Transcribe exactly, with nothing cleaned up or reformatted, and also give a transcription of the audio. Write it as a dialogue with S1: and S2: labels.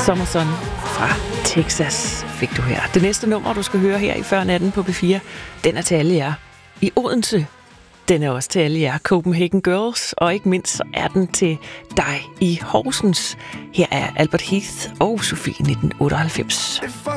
S1: Summerson fra Texas fik du her. Det næste nummer, du skal høre her i Før Natten på B fire, den er til alle jer i Odense. Den er også til alle jer Copenhagen Girls, og ikke mindst så er den til dig i Horsens. Her er Albert Heath og Sofie nitten otteoghalvfems.